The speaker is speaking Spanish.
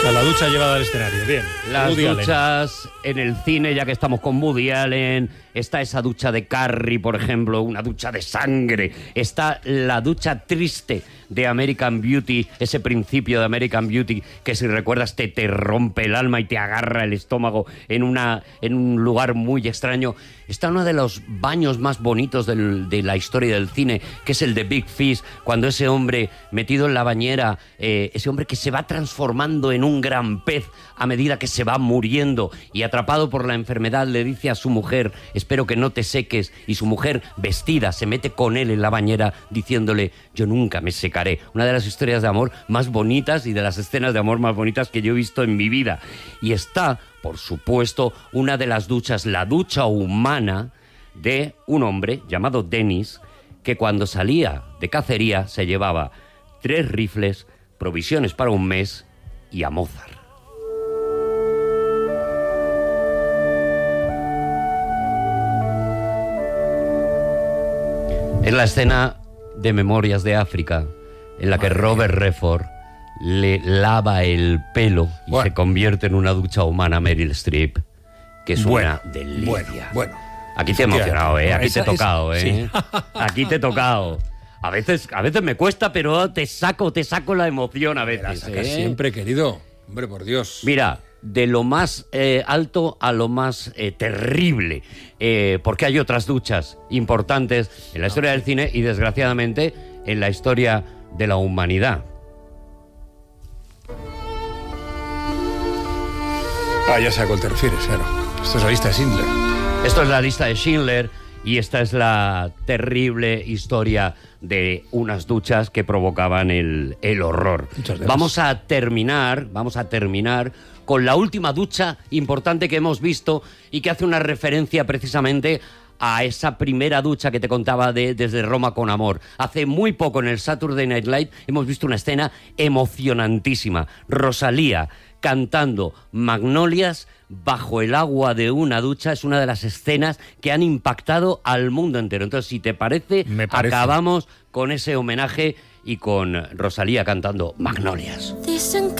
sea, la ducha llevada al escenario, bien. Las Woody duchas en el cine, ya que estamos con Woody Allen, está esa ducha de Carrie, por ejemplo, una ducha de sangre, está la ducha triste de American Beauty, ese principio de American Beauty que, si recuerdas, te rompe el alma y te agarra el estómago en un lugar muy extraño. Está uno de los baños más bonitos de la historia del cine, que es el de Big Fish, cuando ese hombre metido en la bañera, ese hombre que se va transformando en un gran pez a medida que se va muriendo y, atrapado por la enfermedad, le dice a su mujer: espero que no te seques, y su mujer, vestida, se mete con él en la bañera diciéndole: yo nunca me secaré. Una de las historias de amor más bonitas y de las escenas de amor más bonitas que yo he visto en mi vida. Y está, por supuesto, una de las duchas, la ducha humana de un hombre llamado Dennis, que cuando salía de cacería se llevaba 3 rifles, provisiones para un mes y a Mozart. Es la escena de Memorias de África, en la que Robert Redford le lava el pelo y se convierte en una ducha humana a Meryl Streep, que es una delicia. Bueno. Aquí te he emocionado, ¿eh? Aquí te he tocado, ¿eh? Sí. Aquí te he tocado. A veces me cuesta, pero te saco la emoción a veces. La sacas siempre, querido. Hombre, por Dios. Mira, de lo más alto a lo más terrible, porque hay otras duchas importantes en la historia del cine y, desgraciadamente, en la historia de la humanidad. Ya sé a cuál te refieres, claro. Esto es la lista de Schindler. Esto es la lista de Schindler y esta es la terrible historia de unas duchas que provocaban el horror. Vamos a terminar con la última ducha importante que hemos visto y que hace una referencia precisamente a esa primera ducha que te contaba de Desde Roma con Amor. Hace muy poco, en el Saturday Night Live, hemos visto una escena emocionantísima. Rosalía cantando Magnolias bajo el agua de una ducha es una de las escenas que han impactado al mundo entero. Entonces, si te parece, acabamos con ese homenaje y con Rosalía cantando Magnolias.